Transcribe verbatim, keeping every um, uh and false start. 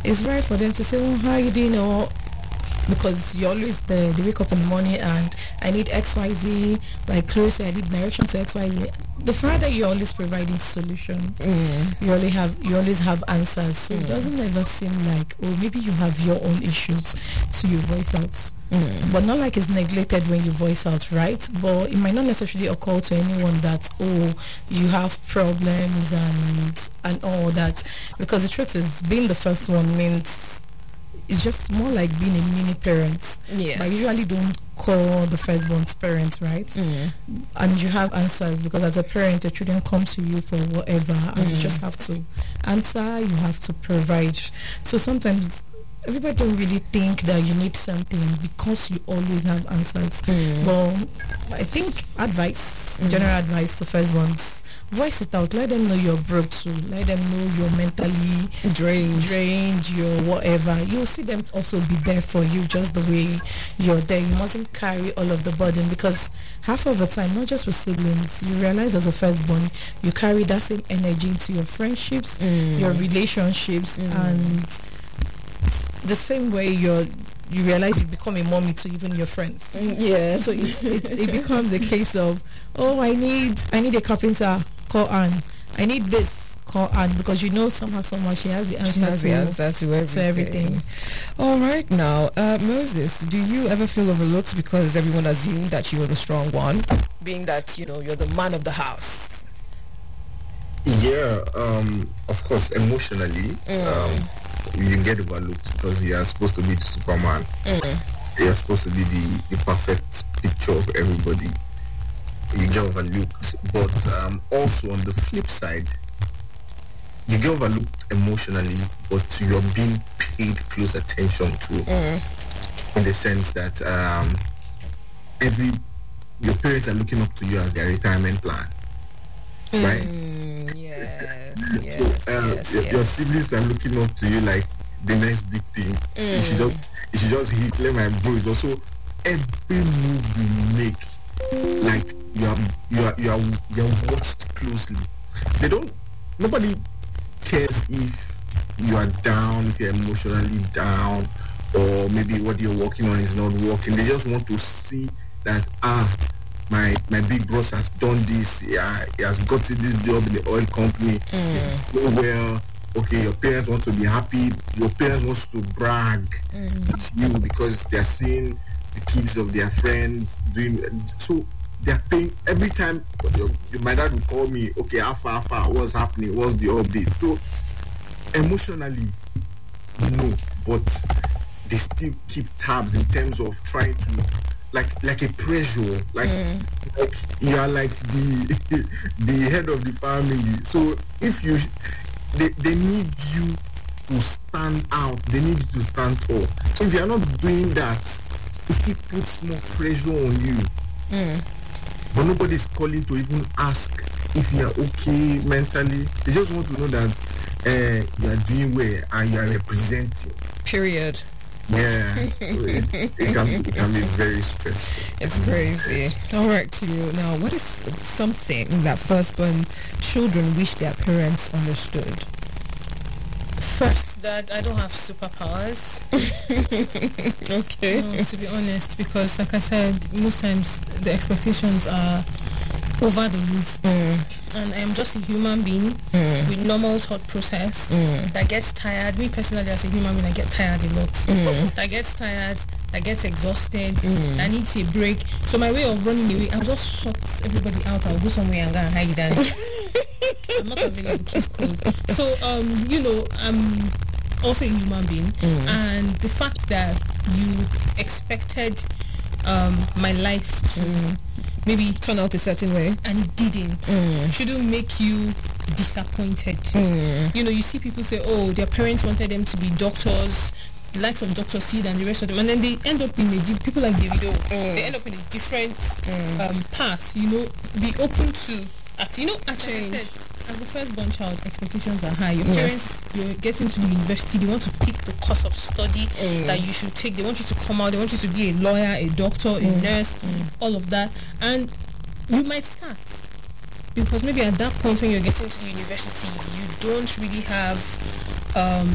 it's right for them to say, oh, how are you doing? Or because you're always there, they wake up in the morning and I need X Y Z, like close, I need direction to X Y Z. The fact that you're always providing solutions, mm. you always have you always have answers. So mm. it doesn't ever seem like, oh, maybe you have your own issues, so you voice out. Mm. But not like it's neglected when you voice out, right? But it might not necessarily occur to anyone that, oh, you have problems and and all that. Because the truth is, being the first one means it's just more like being a mini parent. Yeah. But you usually don't call the firstborn's parents, right? Mm. And you have answers, because as a parent, your children come to you for whatever, and mm. you just have to answer, you have to provide. So sometimes everybody don't really think that you need something because you always have answers. Mm. But I think advice, mm. general advice to firstborns, voice it out. Let them know you're broke too. Let them know you're mentally drained, drained, you're whatever. You'll see them also be there for you just the way you're there. You mustn't carry all of the burden, because half of the time, not just with siblings, you realize as a firstborn, you carry that same energy into your friendships, mm. your relationships, mm. and the same way you're you realize you become a mommy to even your friends. Yeah. So it, it, it becomes a case of, oh, I need I need a carpenter, call Anne. I need this, call Anne, because you know somehow, somehow she has the answer, she has to, the answer to everything. To everything. All right, now, uh, Moses, do you ever feel overlooked because everyone assumed that you were the strong one, being that, you know, you're the man of the house? Yeah, um, of course, emotionally, mm. um, you get overlooked because you are supposed to be the Superman. Mm. You are supposed to be the, the perfect picture of everybody. You get overlooked. But um, also on the flip side, you get overlooked emotionally, but you're being paid close attention to, mm. in the sense that um, every your parents are looking up to you as their retirement plan. Mm, right? Yes, so yes, uh, yes, your, yes. your siblings are looking up to you like the next big thing. Mm. You should just, you should just hit. Let my bro. Also, every move you make, like you are, you are, you are, you are watched closely. They don't. Nobody cares if you are down, if you're emotionally down, or maybe what you're working on is not working. They just want to see that ah. My my big boss has done this. Yeah, he has gotten this job in the oil company. Mm. He's doing well. Okay, your parents want to be happy. Your parents want to brag mm. at you because they're seeing the kids of their friends doing. So they're paying every time. Your, my dad will call me. Okay, how far, how far? What's happening? What's the update? So emotionally, no, but they still keep tabs in terms of trying to. Like like a pressure, like mm. like you are like the the head of the family. So if you, they they need you to stand out. They need you to stand tall. So if you are not doing that, it still puts more pressure on you. Mm. But nobody's calling to even ask if you are okay mentally. They just want to know that uh, you are doing well and you are representing. Period. Yeah, it, it, can, it can be very stressful. It's crazy. All right, to you. Now, what is something that firstborn children wish their parents understood? First, that I don't have superpowers. Okay. No, to be honest, because like I said, most times the expectations are over the roof. Mm. And I'm just a human being mm. with normal thought process mm. that gets tired. Me personally, as a human being, I get tired a lot. Mm. That gets tired, that gets exhausted, mm. I need a break. So my way of running away, I'll just shut everybody out. I'll go somewhere and go and hide down. I'm not available, case closed. So, um, you know, I'm also a human being. Mm. And the fact that you expected um, my life to... Mm. maybe turn out a certain way and it didn't mm. shouldn't make you disappointed. Mm. You know, you see people say, oh, their parents wanted them to be doctors, the likes of Doctor Seed and the rest of them, and then they end up in a di- people like Davido, mm. they end up in a different mm. um, path. You know, be open to act. You know, actually, like I said, as the firstborn child, expectations are high. Your yes. parents, you're getting to the university, they want to pick the course of study mm. that you should take. They want you to come out, they want you to be a lawyer, a doctor, mm. a nurse, mm. all of that. And you might start. Because maybe at that point when you're getting to the university, you don't really have um,